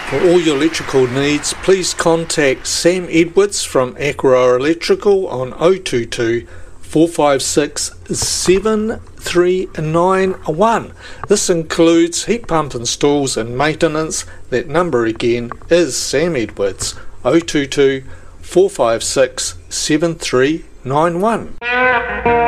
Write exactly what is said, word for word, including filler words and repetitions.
For all your electrical needs, please contact Sam Edwards from Aqua Electrical on oh two two, four five six, seven three nine one. This includes heat pump installs and maintenance. That number again is Sam Edwards, oh two two, four five six, seven three nine one.